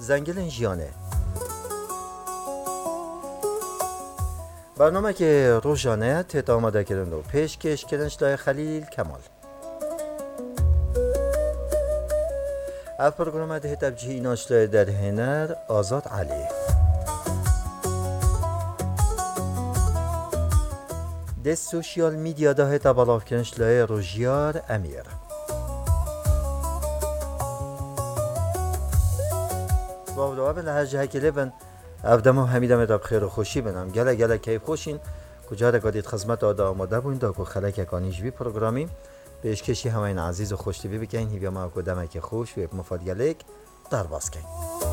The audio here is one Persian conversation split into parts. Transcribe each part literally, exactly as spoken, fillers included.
زنگل جیانه برنامه که روزانه تیت آماده کردن و پیش کش کردنش لای خلیل کمال اف پروگرام ده تبجیه ایناش لای در هنر آزاد علی ده سوشیال میدیا ده هتا بالاف کردنش لای روژیار امیر با دوام به لحجه هکلی بن افدامو همیدم اداب خیر و خوشی بنام گله گله کیف خوشین کجا رکادید خدمت آدا آماده بوین دا که خلک اکانیش بی پروگرامی پیش کشی همین عزیز و خوشتی بی بکنین هیویا ما که دمک خوش و مفاد گلک در باز کن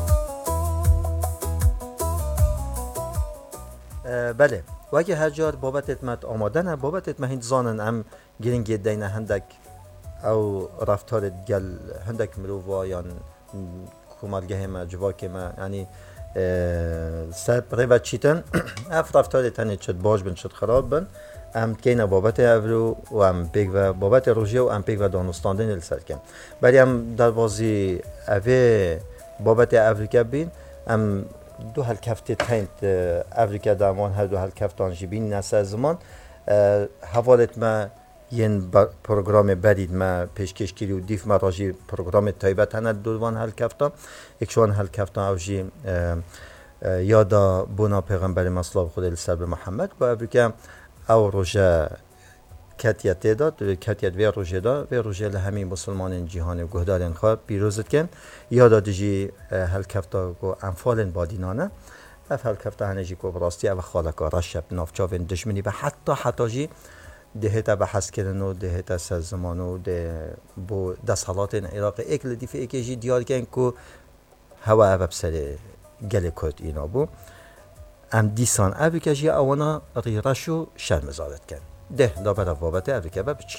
بله وقتی هر جار بابت اتمت آماده نه بابت اتمت هند زانن ام گرینگ دین هندک او رفتار گل هندک مرووا یا کومالگه ما جواکه ما یعنی سر پریوت چیتن اف رفتار تنی چد باش بن چد خراب بن ام کینا بابت اورو و ام پیگ و بابت روژه و ام پیگ و دانستاندن السر کن بلی ام در بازی اوه بابت افریقا بین ام دو هل کفته تینت افریقا دامان هر دو هل کفتان جبین نسا زمان حوالت ما ین پروگرام بدید ما پیشکش کردی و دیف ما راجی پروگرام تایبت هنر دوان هل کفتان اکشوان هل کفتان اوجی یادا بونا پیغمبر مصلاب خود السر به محمد با افریقا او روژه کتیت داد کتیت وی روژه داد و روژه لهمی مسلمان جهان گهدارن خواه پیروزت کن یادا دیجی هل کفتا کو انفال بادینانه اف هل کفتا هنجی کو براستی او خالکا رشب نافچاوین دشمنی و حتی حتی جی دهتا بحث کردن و دهتا سرزمان و ده با دستحالات عراق ایک لدیف ایکیجی دیار کن که هوا او بسر گل کد اینا بو ام دیسان اویکجی اوانا ریرشو شرم زارد کن ده دا برا بابت اویکه و بچین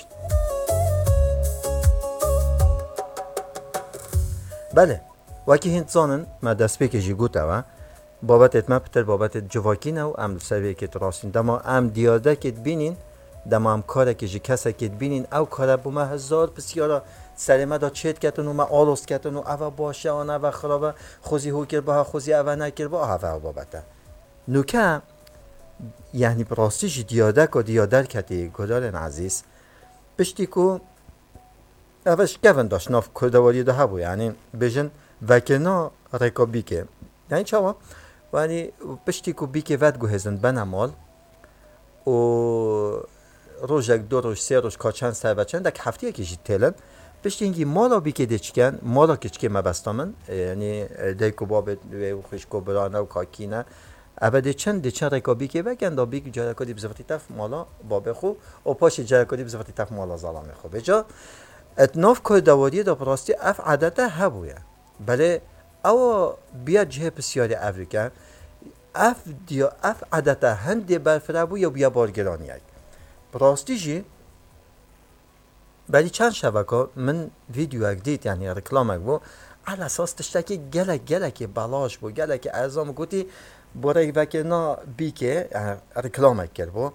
بله وکی هند زانن ما دست بکجی گوت او بابت اتما پتر بابت جواکین او ام سروی که تراستین دما ام دیاده که بینین دما هم کاره که جی کسا که بینین او کاره بو ما هزار بسیارا سرمه دا چید کتن و ما آلوست کتن و او باشه آن او خرابه خوزی هو کر با خوزی او نکر با او بابته نوکه یعنی براستیش دیاده که دیادر کتی گدارن عزیز پشتی که اوش گفن داشت ناف کردواری ده هبو یعنی بجن وکنا رکابی که یعنی چاوا یعنی پشتی که بی که ود گوهزن بنامال و روزک دو روز سه روز کاچن سر بچن دک هفته یکیشی تلن پشتی اینگی مالا بی که دچکن مالا کچکه مبستامن یعنی دیکو بابت و خوشکو برانه و کاکینه ابد چند ده چند رکابی که وگن دا بیگ جرکادی بزرگی تف مالا بابه خو و پاش جرکادی بزرگی تف مالا زلامه خو بجا اتناف که دوادی دا براستی اف عادته هبویه بله او بیاد جه بسیاری افریقا اف دیا اف عادته هندی برفرابو یا بیا بارگرانی یک براستی جی بلی چند شبکه من ویدیو اگ دید یعنی رکلام اگ بو على اساس تشتکی گله گله که بلاش بو گله که ارزام گوتی برای وکنا بی که رکلام کرد بو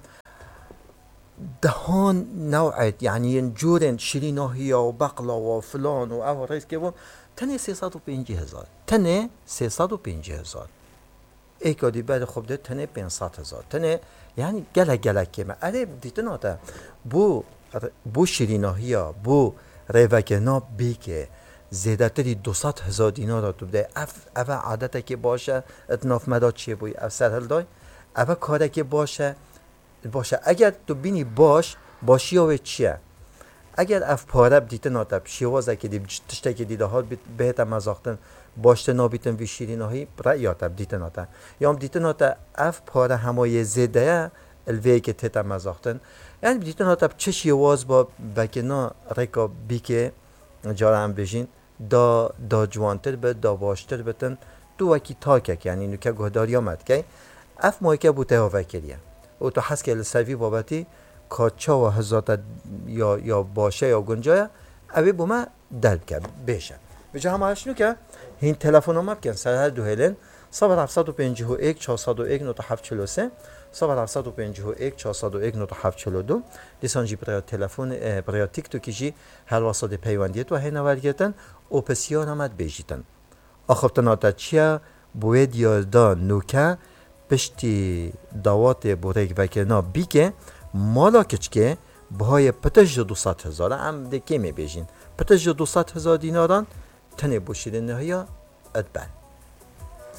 دهان نوعیت یعنی جورن شیریناهی و بقلا و فلان و او رئیس که بو تنه سیصد و پنجاه هزار تنه سیصد و پنجاه هزار ایکادی بعد خوب ده تنه پانصد هزار تنه یعنی گله گله که ما اره دیتن آتا بو بو شیریناهی ها بو روکنا بی که زیده تری دوصد هزار دینار را تو بده اف اف عادته که باشه اتناف مداد چیه بوی اف سرحل دای اف کاره که باشه باشه اگر تو بینی باش باشی و چیه اگر اف پاره بدیت ناتب شیوازه که دی تشته که دیده ها بهت مزاختن باشته نابیتن وی شیریناهی رأیاتب دیت ناتا یا هم دیت ناتا اف پاره همای زیده الوی که تیت مزاختن یعنی دیت ناتب چه شیواز با بکنا رکا بی که جاره هم بجین دا دا جوانتر به دا باشتر بتن تو وکی تاکک یعنی اینو که گهداری آمد که اف مایی که بوته ها وکریه او تو حس که لسوی بابتی کاچا و هزارت یا یا باشه یا گنجایه اوی بو ما درد کرد بشه بجا همه هشنو که این تلفن هم بکن سر هر دو هلن صفر هفتصد و پنجاه و یک چهارصد و یک نود و هفت چهل و سه صفر هفتصد و پنجاه و یک چهارصد و یک نود و هفت چهل و دو دیسانجی برای تلفن برای تیک توکی جی هر واسطه پیوندیت و هی نورگیتن او پسیار همت بیجیتن آخفتناتا چیه بوید یازده نوکه پشتی دوات بورک وکرنا بیگه مالا کچکه بهای پتش دو ست هزار هم دکی می بیجین پتش دو ست هزار دیناران تنه بوشیده نهیا ادبن